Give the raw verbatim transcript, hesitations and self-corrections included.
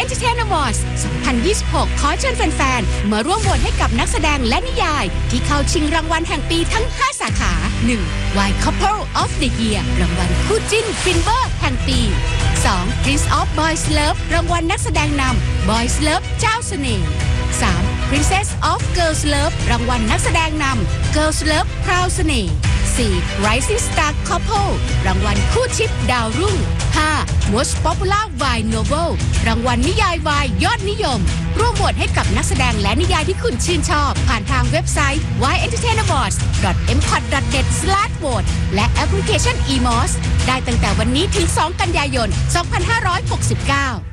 Entertain Awards สองพันยี่สิบหก ขอเชิญแฟนๆ มาร่วมโหวตให้กับนักแสดงและนิยายที่เข้าชิงรางวัลแห่งปีทั้ง ห้า สาขา หนึ่ง Why Couple of the Year รางวัลคู่จิ้นฟินเบอร์แห่งปี สอง Prince of Boys Love รางวัลนักแสดงนำ Boys Love เจ้าเสน่ห์ สาม Princess of Girls Love รางวัลนักแสดงนำ Girls Love พราวเสน่ห์ สี่ Rising Star Couple รางวัลคู่ชิปดาวรุ่ง ห้า Most Popular Vine Novel รางวัลนิยายวายยอดนิยมร่วมโหวตให้กับนักแสดงและนิยายที่คุณชื่นชอบผ่านทางเว็บไซต์ วาย เอ็นเตอร์เทน อวอร์ดส์ ดอท เอ็ม พอด ดอท เน็ต สแลช โหวต และแอปพลิเคชัน อี มอส ได้ตั้งแต่วันนี้ถึง สอง กันยายน สองพันห้าร้อยหกสิบเก้า